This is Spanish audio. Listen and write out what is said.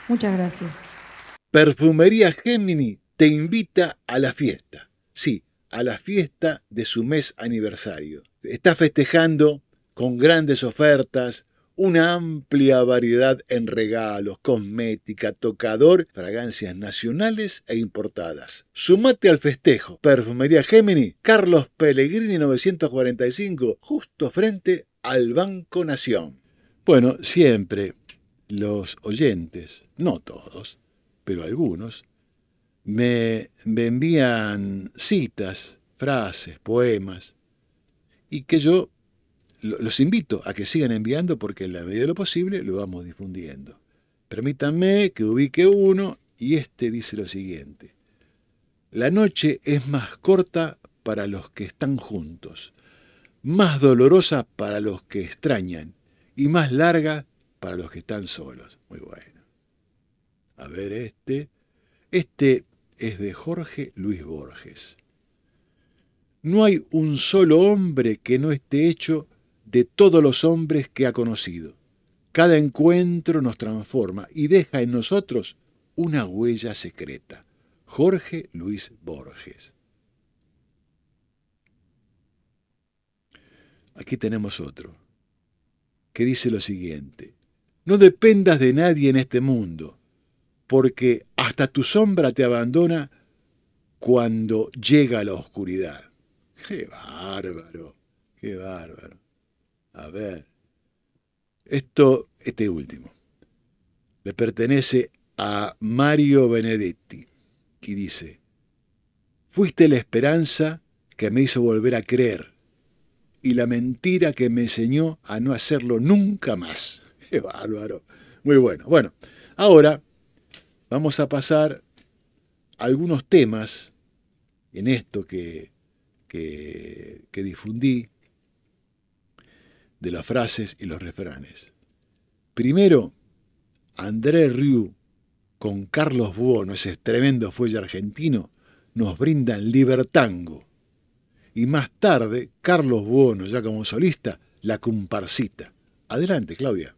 Muchas gracias. Perfumería Gemini te invita a la fiesta. Sí, a la fiesta de su mes aniversario. Está festejando con grandes ofertas, una amplia variedad en regalos, cosmética, tocador, fragancias nacionales e importadas. Sumate al festejo. Perfumería Gemini, Carlos Pellegrini 945, justo frente al Banco Nación. Bueno, siempre los oyentes, no todos, pero algunos, me envían citas, frases, poemas, y que yo los invito a que sigan enviando porque en la medida de lo posible lo vamos difundiendo. Permítanme que ubique uno y este dice lo siguiente. La noche es más corta para los que están juntos, más dolorosa para los que extrañan y más larga para los que están solos. Muy bueno. A ver este es de Jorge Luis Borges. No hay un solo hombre que no esté hecho de todos los hombres que ha conocido. Cada encuentro nos transforma y deja en nosotros una huella secreta. Jorge Luis Borges. Aquí tenemos otro, que dice lo siguiente. No dependas de nadie en este mundo, porque hasta tu sombra te abandona cuando llega la oscuridad. ¡Qué bárbaro! ¡Qué bárbaro! A ver, este último, le pertenece a Mario Benedetti, que dice, fuiste la esperanza que me hizo volver a creer y la mentira que me enseñó a no hacerlo nunca más. ¡Qué bárbaro! Muy bueno. Bueno, ahora vamos a pasar a algunos temas en esto que difundí de las frases y los refranes. Primero, André Rieu con Carlos Buono, ese tremendo fuelle argentino, nos brindan Libertango. Y más tarde, Carlos Buono, ya como solista, La Comparsita. Adelante, Claudia.